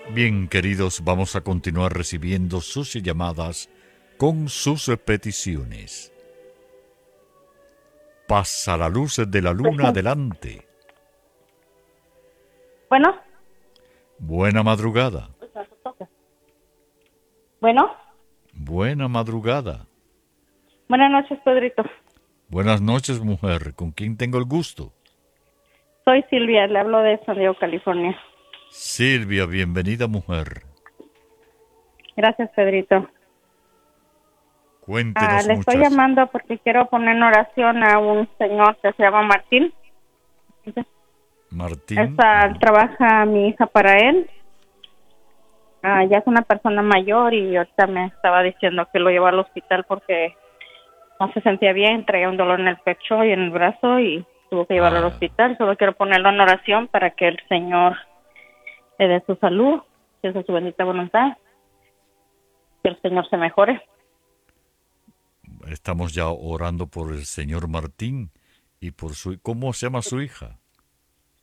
Bien, queridos, vamos a continuar recibiendo sus llamadas con sus peticiones. Pasa la luz de la luna adelante. Bueno, Buena madrugada. bueno, Buena madrugada. buenas noches, Pedrito. Buenas noches, mujer. ¿Con quién tengo el gusto? Soy Silvia, le hablo de San Diego, California. Silvia, bienvenida, mujer. Gracias, Pedrito. Cuéntenos, Le estoy muchacha. llamando porque quiero poner en oración a un señor que se llama Martín. Martín. Trabaja mi hija para él. Ya es una persona mayor y ahorita me estaba diciendo que lo llevó al hospital porque no se sentía bien, traía un dolor en el pecho y en el brazo y tuvo que llevarlo al hospital. Solo quiero ponerlo en oración para que el Señor le dé su salud, que esa es su bendita voluntad, que el Señor se mejore. Estamos ya orando por el señor Martín y por su... ¿Cómo se llama su hija?